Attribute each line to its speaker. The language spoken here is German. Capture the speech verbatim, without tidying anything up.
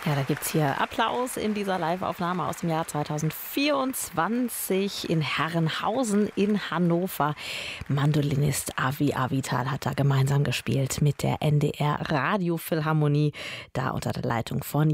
Speaker 1: Ja, da gibt's hier Applaus in dieser Live-Aufnahme aus dem Jahr zweitausendvierundzwanzig in Herrenhausen in Hannover. Mandolinist Avi Avital hat da gemeinsam gespielt mit der N D R Radiophilharmonie, da unter der Leitung von